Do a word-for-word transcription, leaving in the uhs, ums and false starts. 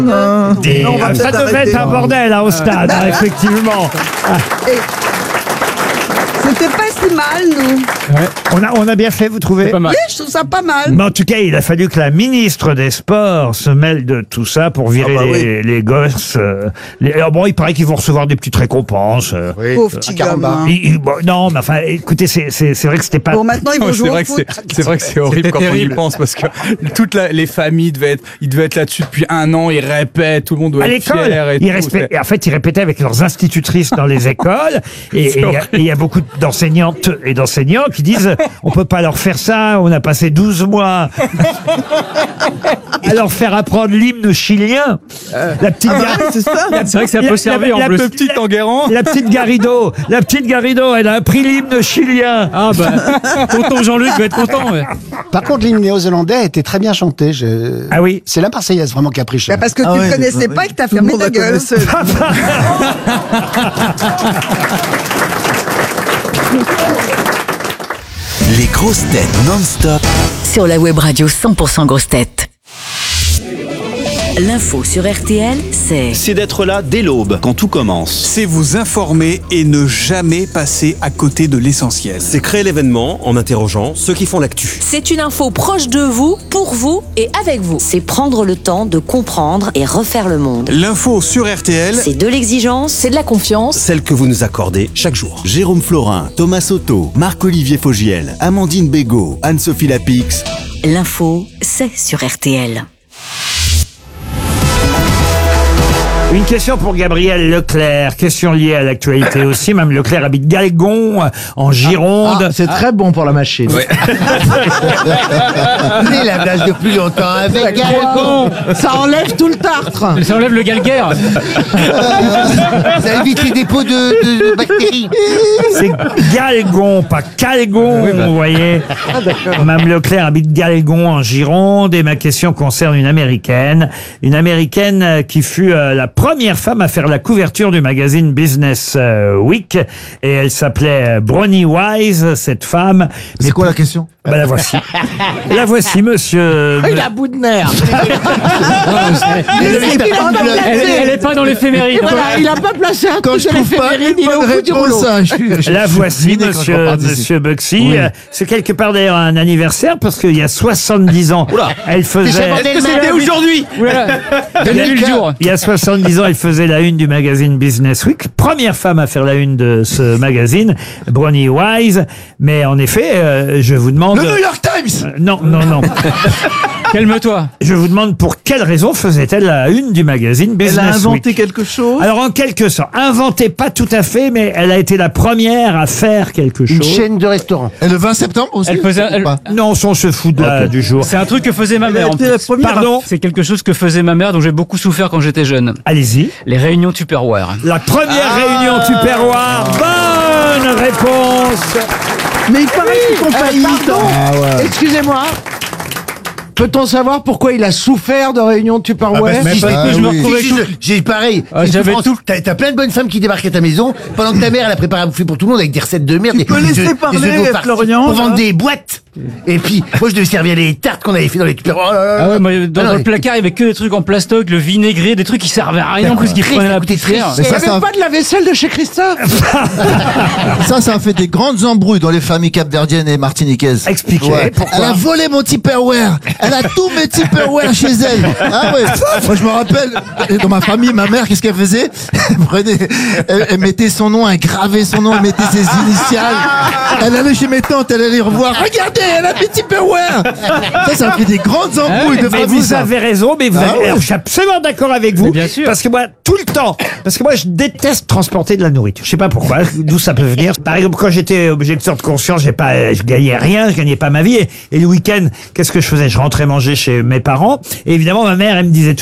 Non. Des- Non, on va ça peut-être devait arrêter. être un bordel hein, au stade, hein, effectivement. C'était pas si mal, nous. On a, on a bien fait, vous trouvez? Pas mal. Oui, je trouve ça pas mal. Mais en tout cas, il a fallu que la ministre des Sports se mêle de tout ça pour virer Ah bah les, les gosses. euh, les- alors bon, il paraît qu'ils vont recevoir des petites récompenses. euh. Pauvre petit gamin. Il- il- bon, non, mais enfin, écoutez, c'est c'est- c'est vrai que c'était pas... Bon, maintenant, ils vont Ouais, c'est jouer vrai au que foot. c'est c'est vrai que c'est horrible C'était quand on y terrible. pense parce que toutes la- les familles devaient être ils devaient être là-dessus depuis un an, ils répètent, tout le monde doit À être l'école, fier et ils tout, respect- c'est- en fait, ils répétaient avec leurs institutrices dans les écoles. Et et il y, a- et il y a beaucoup d'enseignantes et d'enseignants qui disent on peut pas leur faire ça, on a passé douze mois à leur faire apprendre l'hymne chilien. La petite, Gar- C'est ça. C'est vrai que ça La- peut la- servir la en plus. petite- Petit Enguerrand. la petite Garrido, la petite Garrido, elle a appris l'hymne chilien. Ah bah, tonton Jean-Luc va être content. Ouais. Par contre, l'hymne néo-zélandais était très bien chanté. Je... Ah oui. C'est la Marseillaise vraiment qui a pris cher. Bah, parce que Ah tu ouais, ne connaissais bah pas oui. et que t'as Tout le fermé monde ta la gueule. connaissait. Les grosses têtes non-stop Sur la web radio cent pour cent grosses têtes. L'info sur R T L, c'est C'est d'être là dès l'aube, quand tout commence. C'est vous informer et ne jamais passer à côté de l'essentiel. C'est créer l'événement en interrogeant ceux qui font l'actu. C'est une info proche de vous, pour vous et avec vous. C'est prendre le temps de comprendre et refaire le monde. L'info sur R T L, C'est de l'exigence, c'est de la confiance. Celle que vous nous accordez chaque jour. Jérôme Florin, Thomas Soto, Marc-Olivier Fogiel, Amandine Bégaud, Anne-Sophie Lapix. L'info, c'est sur R T L. Une question pour Gabriel Leclerc, question liée à l'actualité aussi. Mme Leclerc habite Galgon, en Gironde. Ah, c'est très bon pour la machine. Mais la blague de plus longtemps avec Ça enlève tout le tartre. Ça enlève le galguerre. ça évite les dépôts de, de- de bactéries. C'est Galgon, pas Calgon, vous voyez. Mme Leclerc habite Galgon, en Gironde, et ma question concerne une Américaine. Une Américaine euh, qui fut euh, la première femme à faire la couverture du magazine Business euh, Week. Et elle s'appelait euh, Bronnie Wise, cette femme. C'est quoi la question? Bah, la voici. La voici, monsieur. Il a bout de nerf. Elle, elle est pas dans l'éphéméride. Voilà, il a pas placé un Quand truc je de trouve pas l'éphéméride, une il est au bonne bout du réponse, rouleau. hein, je suis- je La suis voici, ruiné quand je monsieur, repars d'ici. monsieur Buxy. Oui. Euh, C'est quelque part d'ailleurs un anniversaire parce qu'il y a soixante-dix ans, elle faisait. Est-ce que c'était aujourd'hui. Voilà. Donnez-lui le jour. Il y a soixante-dix ans, elle faisait la une du magazine Business Week. Première femme à faire la une de ce magazine, Bronnie Wise. Mais en effet, euh, je vous demande. Le New York Times. Euh, non, non, non. Calme-toi. Je vous demande pour quelle raison faisait-elle la une du magazine Business Elle a Week. inventé quelque chose. Alors en quelque sorte, inventée pas tout à fait, mais elle a été la première à faire quelque chose. Une chaîne de restaurants. Et le vingt septembre aussi. Elle faisait- ou elle- pas Non, on se fout de là, du jour. C'est un truc que faisait ma Elle a mère. en été plus. la première. Pardon. C'est quelque chose que faisait ma mère dont j'ai beaucoup souffert quand j'étais jeune. Allez-y. Les réunions Tupperware. La première réunion Tupperware. Bonne réponse. Mais il paraît qu'ils font faillite. Excusez-moi. Peut-on savoir pourquoi il a souffert de réunion Tupperware? Mais parce que je me retrouvais Si, tout- si, J'ai pareil. Ah, C'est j'avais souffrance. tout- T'as t'as plein de bonnes femmes qui débarquent à ta maison pendant que ta mère elle a préparé à bouffer pour tout le monde avec des recettes de merde. Tu peux des- laisser des œufs- parler, des œufs d'eau farcis Florian, pour vendre là. des boîtes. Et puis moi je devais servir les tartes qu'on avait fait dans les Tupperware. Oh là là là. Ah ouais, moi, dans, Ah non, dans le mais- placard, il y avait que des trucs en plastoc, le vinaigre, des trucs qui servaient à rien, en plus qui Très, prenaient ça la coûtait très poussière. cher. Il n'y avait pas de la vaisselle de chez Christophe. Ça, ça a fait des grandes embrouilles dans les familles capverdiennes et martiniquaises. Expliquez. Ouais. Pourquoi Elle a volé mon Tupperware. Elle a tous mes Tupperware chez elle. Ah ouais. Moi, je me rappelle, dans ma famille, ma mère, qu'est-ce qu'elle faisait? Elle prenait, elle, elle mettait son nom, elle gravait son nom, elle mettait ses initiales. Elle allait chez mes tantes, elle allait revoir. Regardez, elle a mes Tupperware. Ça, ça a fait des grandes embrouilles de Mais famille. vous ça. avez raison, mais vous Ah avez... ouais. alors, je suis absolument d'accord avec vous. Mais bien sûr. Parce que moi, tout le temps, parce que moi, je déteste transporter de la nourriture. Je sais pas pourquoi, d'où ça peut venir. Par exemple, quand j'étais objecteur de conscience, j'ai pas, je gagnais rien, je gagnais pas ma vie. Et, et le week-end, qu'est-ce que je faisais? Je rentrais manger chez mes parents. Et évidemment, ma mère, elle me disait